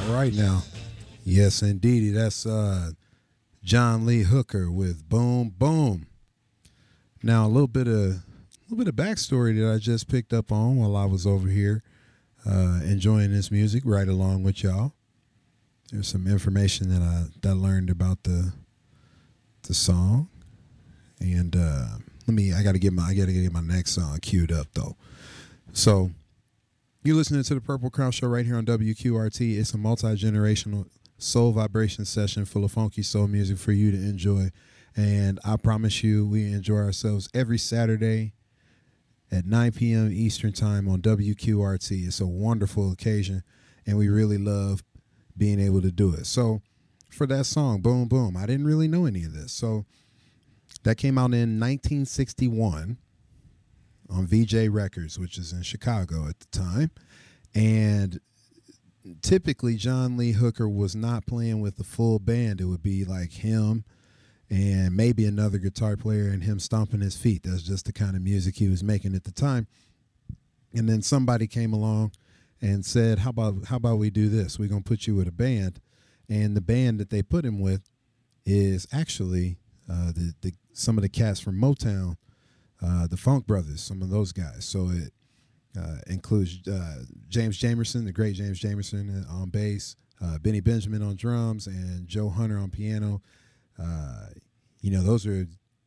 right now. Yes, indeedy. That's John Lee Hooker with Boom Boom. Now a little bit of backstory that I just picked up on while I was over here enjoying this music right along with y'all. There's some information that I learned about the song, and I gotta get my next song queued up though. So you're listening to the Purple Crown Show right here on WQRT. It's a multi-generational soul vibration session full of funky soul music for you to enjoy. And I promise you, we enjoy ourselves every Saturday at 9 p.m. Eastern Time on WQRT. It's a wonderful occasion, and we really love being able to do it. So for that song, Boom Boom, I didn't really know any of this. So that came out in 1961 on VJ Records, which is in Chicago at the time. And typically, John Lee Hooker was not playing with the full band. It would be like him and maybe another guitar player and him stomping his feet. That's just the kind of music he was making at the time. And then somebody came along and said, how about we do this? We're going to put you with a band. And the band that they put him with is actually some of the cats from Motown, the Funk Brothers, some of those guys. So it includes James Jamerson, the great James Jamerson on bass, Benny Benjamin on drums, and Joe Hunter on piano. Those are,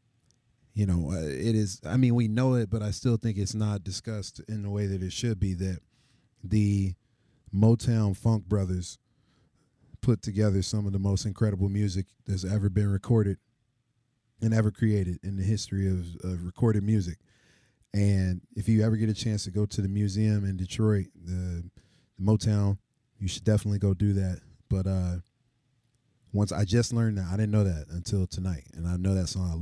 it is, I mean, we know it, but I still think it's not discussed in the way that it should be, that the Motown Funk Brothers put together some of the most incredible music that's ever been recorded and ever created in the history of recorded music. And if you ever get a chance to go to the museum in Detroit, the Motown, you should definitely go do that. But once I just learned that, I didn't know that until tonight, and I know that song. I love